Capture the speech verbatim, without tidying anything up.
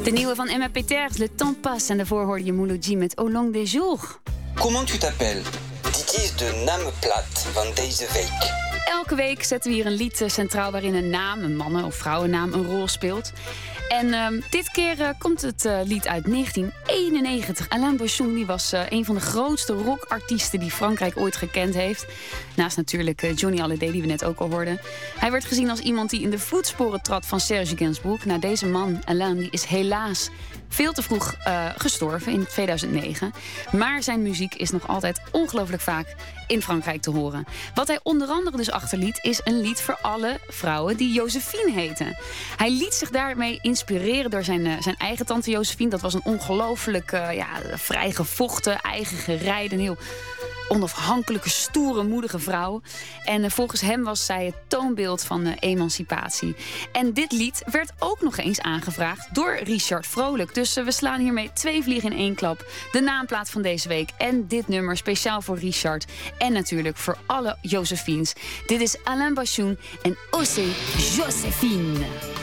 De nieuwe van Emma Peters, Le Temps Passe. En daarvoor hoorde je Mouloudji met Au Long des Jours. Comment tu t'appelles? Dit is de naamplaat van deze week. Elke week zetten we hier een lied centraal waarin een naam, een mannen- of vrouwennaam, een rol speelt. En uh, dit keer uh, komt het uh, lied uit negentien eenennegentig. Alain Bashung die was uh, een van de grootste rockartiesten die Frankrijk ooit gekend heeft. Naast natuurlijk uh, Johnny Hallyday, die we net ook al hoorden. Hij werd gezien als iemand die in de voetsporen trad van Serge Gainsbourg. Nou, deze man, Alain, die is helaas veel te vroeg uh, gestorven in tweeduizend negen. Maar zijn muziek is nog altijd ongelooflijk vaak in Frankrijk te horen. Wat hij onder andere dus achterliet is een lied voor alle vrouwen die Josephine heten. Hij liet zich daarmee inspireren door zijn, uh, zijn eigen tante Josephine. Dat was een ongelooflijk uh, ja, vrijgevochten, eigen gereide, heel onafhankelijke, stoere, moedige vrouw. En uh, volgens hem was zij het toonbeeld van uh, emancipatie. En dit lied werd ook nog eens aangevraagd door Richard Vrolijk. Dus uh, we slaan hiermee twee vliegen in één klap. De naamplaat van deze week en dit nummer speciaal voor Richard. En natuurlijk voor alle Josephines. Dit is Alain Bashung en Osé Joséphine.